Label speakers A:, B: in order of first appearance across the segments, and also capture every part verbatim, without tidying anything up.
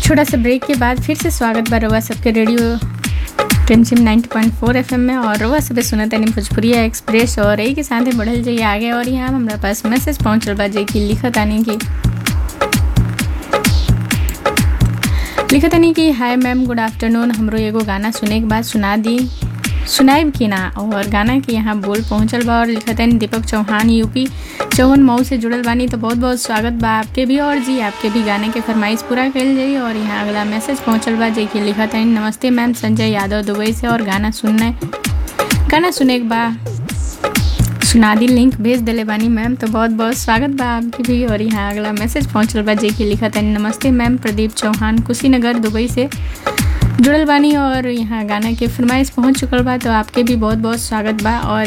A: छोटा सा ब्रेक के बाद फिर से स्वागत बा रउआ सबके रेडियो टेंशन नाइंटी पॉइंट फोर एफएम में। और रउआ सबे सुनत तनी भोजपुरिया एक्सप्रेस और यही के साथ बढ़ल जाइए आगे। और यहाँ हमारा पास मैसेज पहुँचल बा जे कि लिखत आनी की लिखत आनी कि हाय मैम, गुड आफ्टरनून। हमरो एगो गाना सुने के बाद सुना दी सुनाइब कि ना। और गाना के यहाँ बोल पहुँचल बा और लिखत आनी दीपक चौहान यूपी चौवन मऊ से जुड़ल बानी, तो बहुत बहुत स्वागत बा आपके भी। और जी आपके भी गाने के फरमाइश पूरा कल जाई। और यहाँ अगला मैसेज पहुँचल बा जे कि लिखत है नमस्ते मैम, संजय यादव दुबई से। और गाना सुनने गाना सुने के बा सुना दी, लिंक भेज दिले बानी मैम, तो बहुत बहुत स्वागत बा आपके भी। और यहाँ अगला मैसेज पहुँचल बा जे कि लिखत है नमस्ते मैम, प्रदीप चौहान कुशीनगर दुबई से जुड़ल बानी। और यहाँ गाना के फरमाइश पहुँच चुकल बा, तो आपके भी बहुत बहुत स्वागत बा। और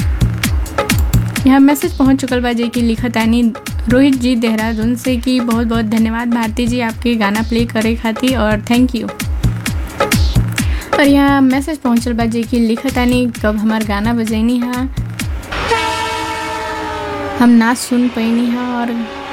A: यहाँ मैसेज पहुँच चुकल बा जे कि लिखत आनी रोहित जी देहरादून से कि बहुत बहुत धन्यवाद भारती जी आपके गाना प्ले करे खातिर और थैंक यू। और यहाँ मैसेज पहुँचल बा जे कि लिखत आनी कब हमार गाना बजैनी हा हम ना सुन पैनी हा। और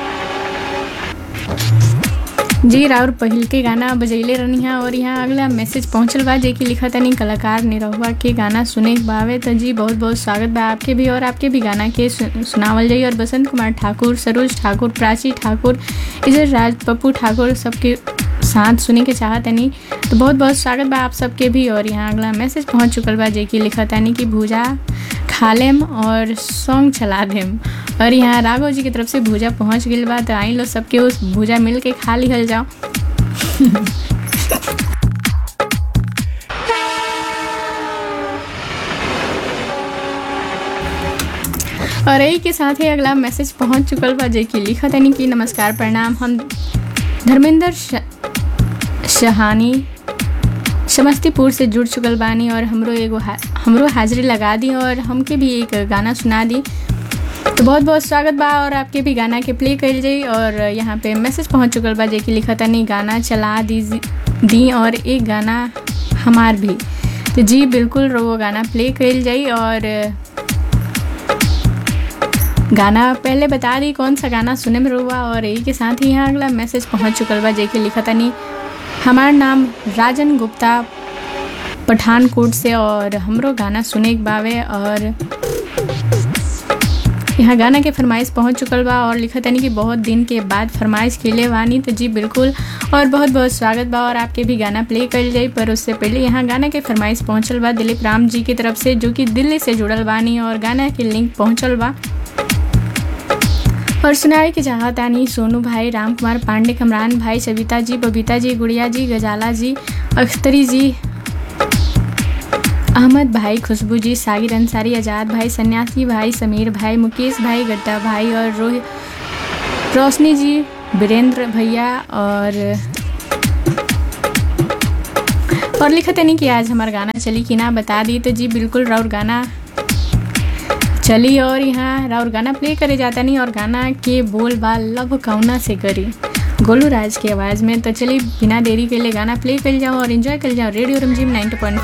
A: जी राउर पहिल के गाना बजैले रहनी है। और यहाँ अगला मैसेज पहुँचल बा जे कि लिखा तनी कलाकार निरहुआ के गाना सुने के बावे, तो जी बहुत बहुत स्वागत बा आपके भी। और आपके भी गाना के सुनावल जाई। और बसंत कुमार ठाकुर, सरोज ठाकुर, प्राची ठाकुर, इजर राज, पप्पू ठाकुर सबके साथ सुने के चाहत नहीं, तो बहुत बहुत स्वागत बा आप सबके भी। और यहाँ अगला मैसेज पहुँच चुकल बा जे कि लिखा तनी कि भूजा खा लेम और सॉन्ग चला देम। और यहाँ राघव जी की तरफ से भूजा पहुँच गई बा, तो आई लो सबके उस भूजा मिल के खा लिहल जाओ। और यही के साथ ही अगला मैसेज पहुँच चुकल बा जे कि लिखा तनी कि नमस्कार प्रणाम, हम धर्मेंद्र शहानी समस्तीपुर से जुड़ चुकल बानी। और हमरो एगो हा, हमरो हाजिरी लगा दी और हमके भी एक गाना सुना दी, तो बहुत बहुत स्वागत बा। और आपके भी गाना के प्ले कर जाई। और यहाँ पे मैसेज पहुँच चुकल बा जे कि लिखा तनी गाना चला दी दी और एक गाना हमार भी, तो जी बिल्कुल वो गाना प्ले कर जाई। और गाना पहले बता दी कौन सा गाना सुने में रुआ। और यही के साथ ही यहाँ अगला मैसेज पहुँच चुकल बा जे कि लिखा तनी हमार नाम राजन गुप्ता पठानकोट से और हमरो गाना सुने के बावे। और यहाँ गाना के फरमाइश पहुँच चुकल बा और लिखा तनी कि बहुत दिन के बाद फरमाइश के लिए वानी, तो जी बिल्कुल और बहुत बहुत स्वागत बा। और आपके भी गाना प्ले कर जाई, पर उससे पहले यहाँ गाना के फरमाइश पहुँचल बा दिलीप राम जी की तरफ से जो कि दिल्ली से जुड़ल बानी। और गाना के लिंक पहुँचल बा और सुनाए के चाहतानी सोनू भाई, राम कुमार पांडे, कमरान भाई, सविता जी, बबीता जी, गुड़िया जी, गजाला जी, अख्तरी जी, अहमद भाई, खुशबू जी, सागिर अंसारी, आज़ाद भाई, सन्यासी भाई, समीर भाई, मुकेश भाई, गड्ढा भाई और रोहित रोशनी जी, वीरेंद्र भैया। और और लिखते नहीं कि आज हमारा गाना चली कि ना बता दी, तो जी बिल्कुल राउर गाना चली। और यहाँ राउर गाना प्ले करे जाता नहीं। और गाना के बोल बाल लव कौना से करी गोलू राज की आवाज़ में, तो चलिए बिना देरी के लिए गाना प्ले कर जाओ और एंजॉय कर जाओ रेडियो रिमझिम नाइंटी पॉइंट